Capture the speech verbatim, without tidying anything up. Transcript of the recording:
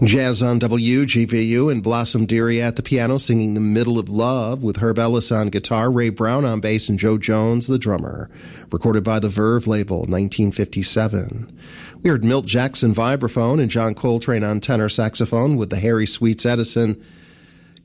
Jazz on W G V U and Blossom Dearie at the piano singing The Middle of Love with Herb Ellis on guitar, Ray Brown on bass, and Joe Jones, the drummer. Recorded by the Verve label, nineteen fifty-seven. We heard Milt Jackson vibraphone and John Coltrane on tenor saxophone with the Harry Sweets Edison